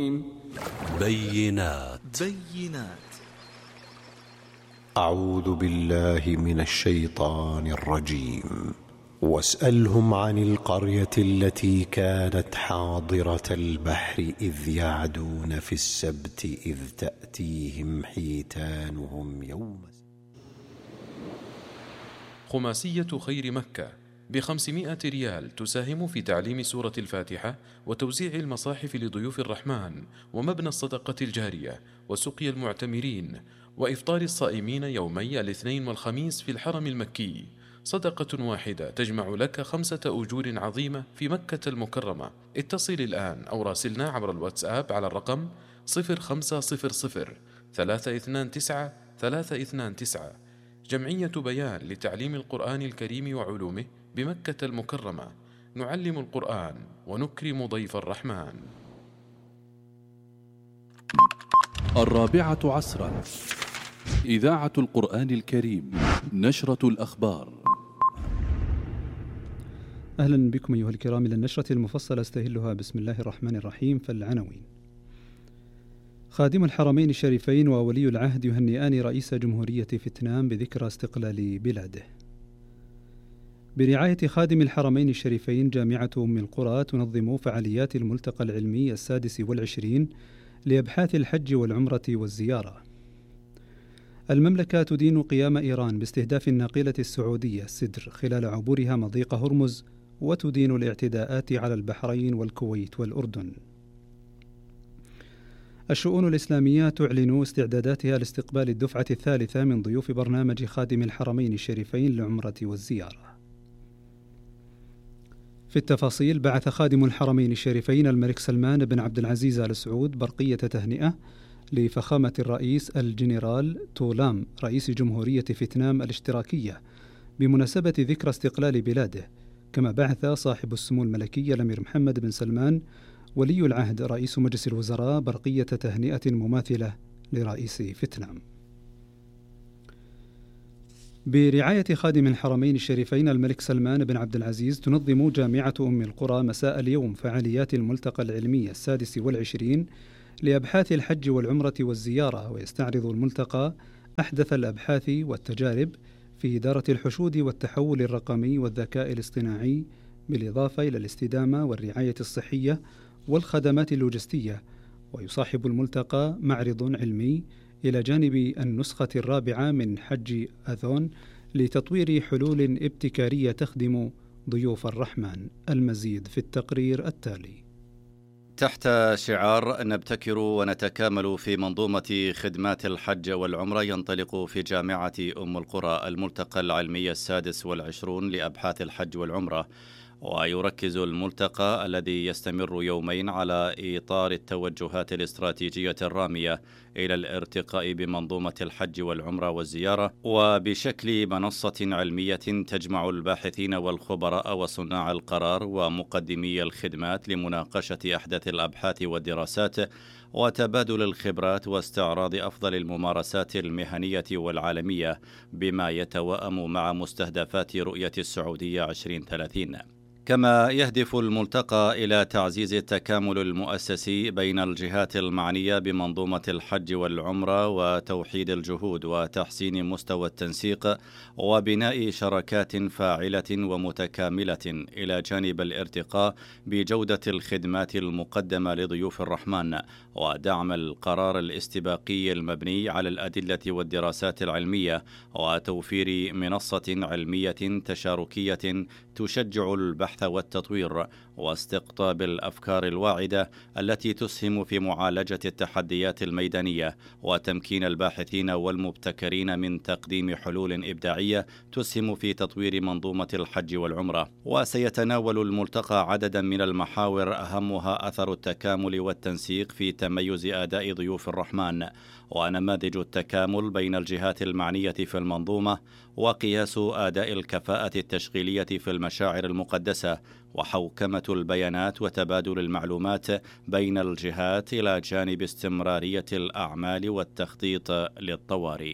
بينات. أعوذ بالله من الشيطان الرجيم. واسألهم عن القرية التي كانت حاضرة البحر إذ يعدون في السبت إذ تأتيهم حيتانهم يوم. خماسية خير مكة ب500 ريال تساهم في تعليم سورة الفاتحة وتوزيع المصاحف لضيوف الرحمن ومبنى الصدقة الجارية وسقي المعتمرين وإفطار الصائمين يومي الاثنين والخميس في الحرم المكي. صدقة واحدة تجمع لك 5 أجور عظيمة في مكة المكرمة. اتصل الآن أو راسلنا عبر الواتساب على الرقم 0500 329 329. جمعية بيان لتعليم القرآن الكريم وعلومه بمكة المكرمة. نعلم القرآن ونكرم ضيف الرحمن. 4 إذاعة القرآن الكريم. نشرة الأخبار. أهلا بكم أيها الكرام إلى النشرة المفصلة استهلها بسم الله الرحمن الرحيم. فالعناوين: خادم الحرمين الشريفين وولي العهد يهنئان رئيس جمهورية فيتنام بذكرى استقلال بلاده. برعاية خادم الحرمين الشريفين جامعة أم القرى تنظم فعاليات الملتقى العلمي 26 لأبحاث الحج والعمرة والزيارة. المملكة تدين قيام إيران باستهداف الناقلة السعودية سدر خلال عبورها مضيق هرمز، وتدين الاعتداءات على البحرين والكويت والأردن. الشؤون الإسلامية تعلن استعداداتها لاستقبال الدفعة الثالثة من ضيوف برنامج خادم الحرمين الشريفين للعمرة والزيارة. في التفاصيل: بعث خادم الحرمين الشريفين الملك سلمان بن عبد العزيز آل سعود برقية تهنئة لفخامة الرئيس الجنرال تولام رئيس جمهورية فيتنام الاشتراكية بمناسبة ذكرى استقلال بلاده. كما بعث صاحب السمو الملكي الأمير محمد بن سلمان ولي العهد رئيس مجلس الوزراء برقية تهنئة مماثلة لرئيس فيتنام. برعاية خادم الحرمين الشريفين الملك سلمان بن عبد العزيز تنظم جامعة أم القرى مساء اليوم فعاليات الملتقى العلمي 26 لأبحاث الحج والعمرة والزيارة، ويستعرض الملتقى أحدث الأبحاث والتجارب في إدارة الحشود والتحول الرقمي والذكاء الاصطناعي، بالإضافة إلى الاستدامة والرعاية الصحية والخدمات اللوجستية. ويصاحب الملتقى معرض علمي إلى جانب النسخة الرابعة من حج أذون لتطوير حلول ابتكارية تخدم ضيوف الرحمن. المزيد في التقرير التالي. تحت شعار نبتكر ونتكامل في منظومة خدمات الحج والعمرة، ينطلق في جامعة أم القرى الملتقى العلمي 26 لأبحاث الحج والعمرة. ويركز الملتقى الذي يستمر يومين على إطار التوجهات الاستراتيجية الرامية إلى الارتقاء بمنظومة الحج والعمرة والزيارة، وبشكل منصة علمية تجمع الباحثين والخبراء وصناع القرار ومقدمي الخدمات لمناقشة أحدث الأبحاث والدراسات وتبادل الخبرات واستعراض أفضل الممارسات المهنية والعالمية بما يتوائم مع مستهدفات رؤية السعودية 2030. كما يهدف الملتقى إلى تعزيز التكامل المؤسسي بين الجهات المعنية بمنظومة الحج والعمرة وتوحيد الجهود وتحسين مستوى التنسيق وبناء شراكات فاعلة ومتكاملة إلى جانب الارتقاء بجودة الخدمات المقدمة لضيوف الرحمن ودعم القرار الاستباقي المبني على الأدلة والدراسات العلمية وتوفير منصة علمية تشاركية تشجع البحث والتطوير واستقطاب الأفكار الواعدة التي تسهم في معالجة التحديات الميدانية وتمكين الباحثين والمبتكرين من تقديم حلول إبداعية تسهم في تطوير منظومة الحج والعمرة. وسيتناول الملتقى عددا من المحاور أهمها أثر التكامل والتنسيق في تميز أداء ضيوف الرحمن، ونماذج التكامل بين الجهات المعنية في المنظومة، وقياس أداء الكفاءة التشغيلية في المشاعر المقدسة، وحوكمة البيانات وتبادل المعلومات بين الجهات إلى جانب استمرارية الأعمال والتخطيط للطوارئ.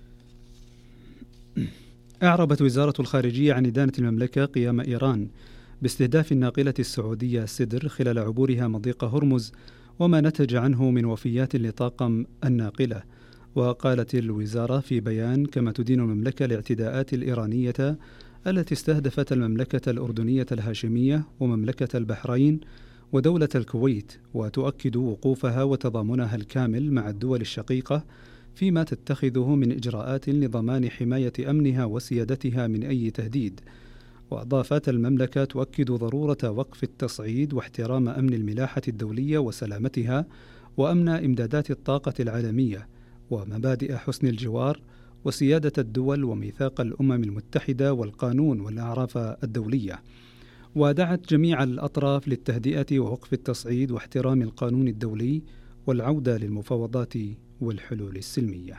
أعربت وزارة الخارجية عن إدانة المملكة قيام إيران باستهداف الناقلة السعودية سدر خلال عبورها مضيق هرمز، وما نتج عنه من وفيات لطاقم الناقلة. وقالت الوزارة في بيان: كما تدين المملكة الاعتداءات الإيرانية التي استهدفت المملكة الأردنية الهاشمية ومملكة البحرين ودولة الكويت، وتؤكد وقوفها وتضامنها الكامل مع الدول الشقيقة فيما تتخذه من إجراءات لضمان حماية أمنها وسيادتها من أي تهديد. وأضافت: المملكة تؤكد ضرورة وقف التصعيد واحترام أمن الملاحة الدولية وسلامتها، وأمن إمدادات الطاقة العالمية، ومبادئ حسن الجوار، وسيادة الدول، وميثاق الأمم المتحدة، والقانون والأعراف الدولية. ودعت جميع الأطراف للتهدئة ووقف التصعيد واحترام القانون الدولي والعودة للمفاوضات والحلول السلمية.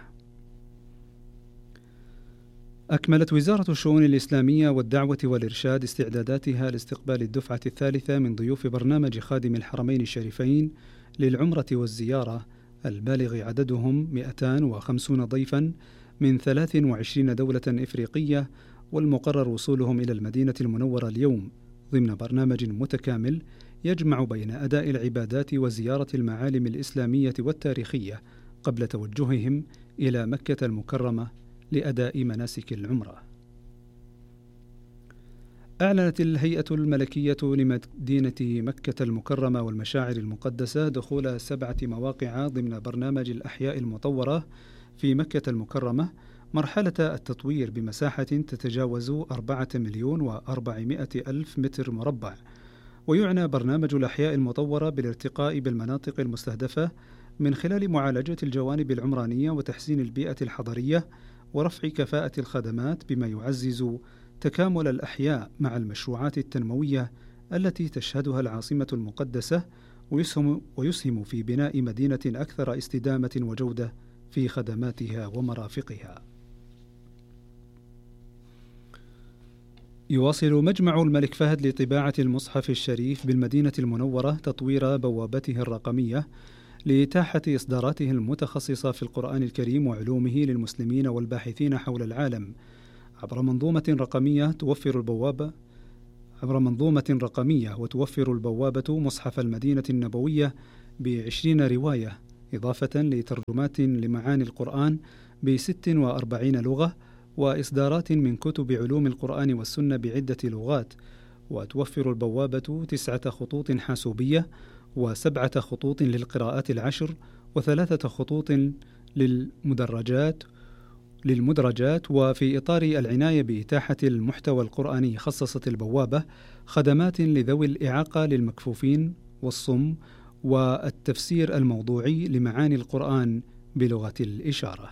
أكملت وزارة الشؤون الإسلامية والدعوة والإرشاد استعداداتها لاستقبال الدفعة الثالثة من ضيوف برنامج خادم الحرمين الشريفين للعمرة والزيارة، البالغ عددهم 250 ضيفا من 23 دولة إفريقية، والمقرر وصولهم إلى المدينة المنورة اليوم ضمن برنامج متكامل يجمع بين أداء العبادات وزيارة المعالم الإسلامية والتاريخية قبل توجههم إلى مكة المكرمة لأداء مناسك العمرة. أعلنت الهيئة الملكية لمدينة مكة المكرمة والمشاعر المقدسة دخول 7 مواقع ضمن برنامج الأحياء المطورة في مكة المكرمة، مرحلة التطوير بمساحة تتجاوز 4,400,000 متر مربع. ويعنى برنامج الأحياء المطورة بالارتقاء بالمناطق المستهدفة من خلال معالجة الجوانب العمرانية وتحسين البيئة الحضرية ورفع كفاءة الخدمات، بما يعزز تكامل الأحياء مع المشروعات التنموية التي تشهدها العاصمة المقدسة، ويسهم في بناء مدينة أكثر استدامة وجودة في خدماتها ومرافقها. يواصل مجمع الملك فهد لطباعة المصحف الشريف بالمدينة المنورة تطوير بوابته الرقمية لإتاحة إصداراته المتخصصة في القرآن الكريم وعلومه للمسلمين والباحثين حول العالم عبر منظومة رقمية وتوفر البوابة مصحف المدينة النبوية ب20 رواية، إضافة لترجمات لمعاني القرآن ب46 لغة، وإصدارات من كتب علوم القرآن والسنة بعدة لغات. وتوفر البوابة 9 خطوط حاسوبية و7 خطوط للقراءات ال10 و3 خطوط للمدرجات. وفي إطار العناية بإتاحة المحتوى القرآني خصصت البوابة خدمات لذوي الإعاقة للمكفوفين والصم والتفسير الموضوعي لمعاني القرآن بلغة الإشارة.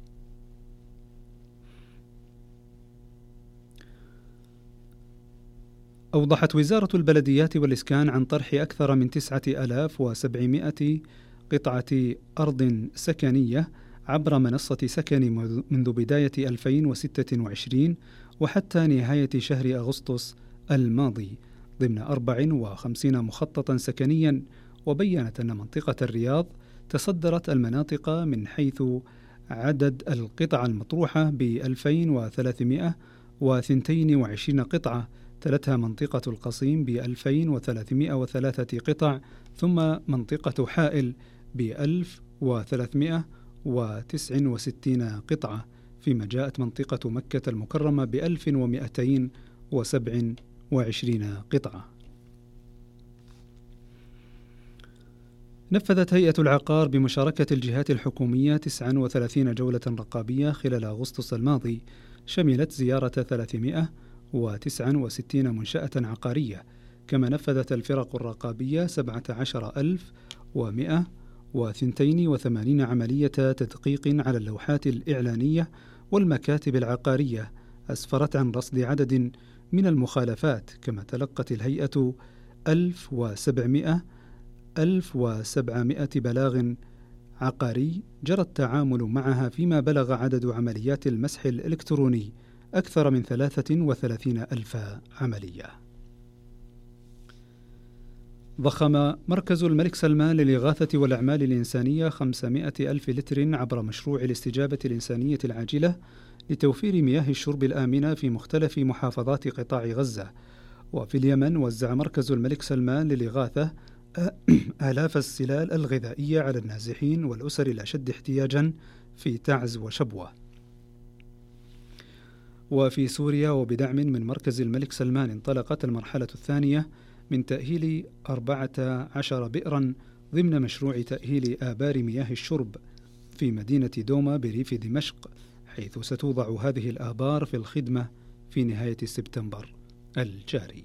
أوضحت وزارة البلديات والإسكان عن طرح أكثر من 9700 قطعة أرض سكنية عبر منصة سكن منذ بداية 2026 وحتى نهاية شهر أغسطس الماضي ضمن 54 مخططا سكنيا. وبيّنت أن منطقة الرياض تصدرت المناطق من حيث عدد القطع المطروحة ب2322 قطعة، تلتها منطقة القصيم ب2303 قطع، ثم منطقة حائل ب1369 قطعة، فيما جاءت منطقة مكة المكرمة ب1227 قطعة. نفذت هيئة العقار بمشاركة الجهات الحكومية 39 جولة رقابية خلال أغسطس الماضي، شملت زيارة 369 منشأة عقارية، كما نفذت الفرق الرقابية 17,182 عملية تدقيق على اللوحات الإعلانية والمكاتب العقارية أسفرت عن رصد عدد من المخالفات. كما تلقت الهيئة 1700 بلاغ عقاري جرى التعامل معها، فيما بلغ عدد عمليات المسح الإلكتروني أكثر من 33,000 عملية. ضخم مركز الملك سلمان للإغاثة والأعمال الإنسانية 500,000 لتر عبر مشروع الاستجابة الإنسانية العاجلة لتوفير مياه الشرب الآمنة في مختلف محافظات قطاع غزة. وفي اليمن وزع مركز الملك سلمان للإغاثة آلاف السلال الغذائية على النازحين والأسر الأشد احتياجا في تعز وشبوة. وفي سوريا وبدعم من مركز الملك سلمان انطلقت المرحلة الثانية من تأهيل 14 بئرا ضمن مشروع تأهيل آبار مياه الشرب في مدينة دوما بريف دمشق، حيث ستوضع هذه الآبار في الخدمة في نهاية سبتمبر الجاري.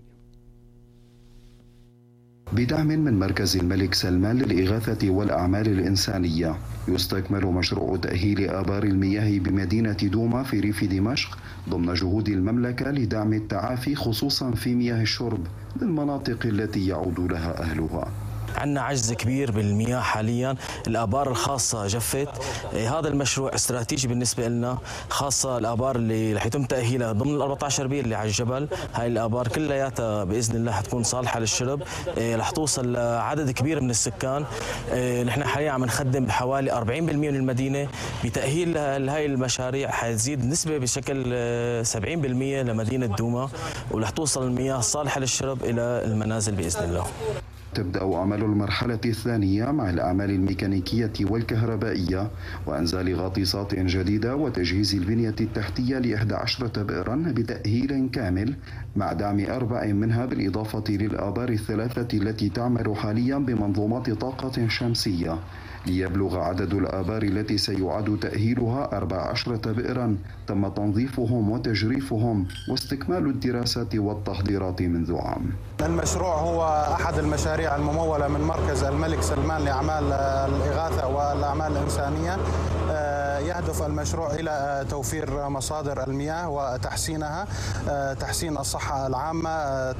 بدعم من مركز الملك سلمان للإغاثة والأعمال الإنسانية، يستكمل مشروع تأهيل آبار المياه بمدينة دوما في ريف دمشق ضمن جهود المملكة لدعم التعافي خصوصا في مياه الشرب للمناطق التي يعود لها أهلها. عندنا عجز كبير بالمياه حاليا، الآبار الخاصة جفت. هذا المشروع استراتيجي بالنسبة لنا، خاصة الآبار اللي رح يتم تأهيلها ضمن ال 14 بير اللي على الجبل. هاي الآبار كلياتها بإذن الله حتكون صالحة للشرب، رح توصل لعدد كبير من السكان. نحن حاليا عم نخدم بحوالي 40% من المدينة. بتأهيل هاي المشاريع حتزيد نسبة بشكل 70% لمدينة دوما، ورح توصل المياه الصالحة للشرب إلى المنازل بإذن الله. تبدأ أعمال المرحلة الثانية مع الأعمال الميكانيكية والكهربائية وإنزال غاطسات جديدة وتجهيز البنية التحتية ل11 بئرا بتأهيل كامل مع دعم 4 منها بالإضافة للآبار الثلاثة التي تعمل حاليا بمنظومات طاقة شمسية، ليبلغ عدد الآبار التي سيعاد تأهيلها 14 بئرا تم تنظيفهم وتجريفهم واستكمال الدراسات والتحضيرات منذ عام. المشروع هو أحد المشاريع الممولة من مركز الملك سلمان لأعمال الإغاثة والأعمال الإنسانية. يهدف المشروع إلى توفير مصادر المياه وتحسينها، تحسين الصحة العامة،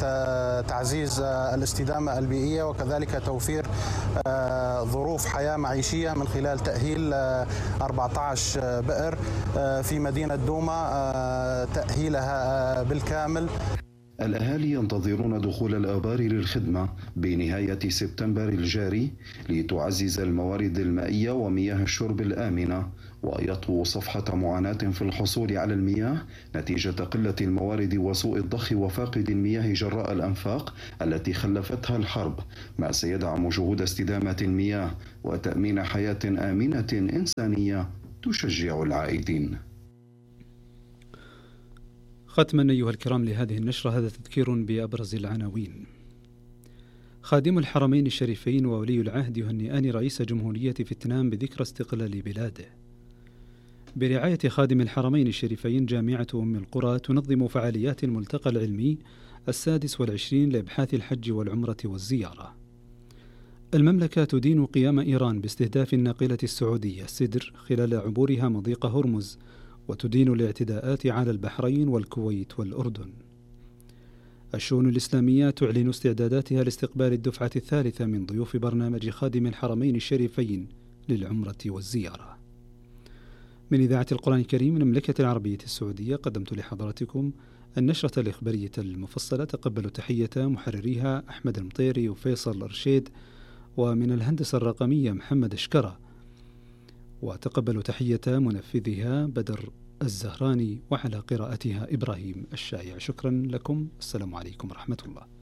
تعزيز الاستدامة البيئية، وكذلك توفير ظروف حياة معيشية من خلال تأهيل 14 بئر في مدينة دوما، تأهيلها بالكامل. الأهالي ينتظرون دخول الآبار للخدمة بنهاية سبتمبر الجاري لتعزز الموارد المائية ومياه الشرب الآمنة، ويطوي صفحة معاناة في الحصول على المياه نتيجة قلة الموارد وسوء الضخ وفاقد المياه جراء الأنفاق التي خلفتها الحرب، ما سيدعم جهود استدامة المياه وتأمين حياة آمنة إنسانية تشجع العائدين. ختما أيها الكرام لهذه النشرة، هذا تذكير بأبرز العناوين. خادم الحرمين الشريفين وولي العهد يهنئان رئيس جمهورية فيتنام بذكرى استقلال بلاده. برعاية خادم الحرمين الشريفين جامعة أم القرى تنظم فعاليات الملتقى العلمي 26 لإبحاث الحج والعمرة والزيارة. المملكة تدين قيام إيران باستهداف الناقلة السعودية سدر خلال عبورها مضيق هرمز، وتدين الاعتداءات على البحرين والكويت والأردن. الشؤون الإسلامية تعلن استعداداتها لاستقبال الدفعة الثالثة من ضيوف برنامج خادم الحرمين الشريفين للعمرة والزيارة. من إذاعة القرآن الكريم من المملكة العربية السعودية قدمت لحضراتكم النشرة الإخبارية المفصلة. تقبلوا تحية محرريها أحمد المطيري وفيصل رشيد، ومن الهندسة الرقمية محمد شكرة، وتقبلوا تحية منفذها بدر الزهراني، وعلى قراءتها إبراهيم الشايع. شكرا لكم، السلام عليكم ورحمة الله.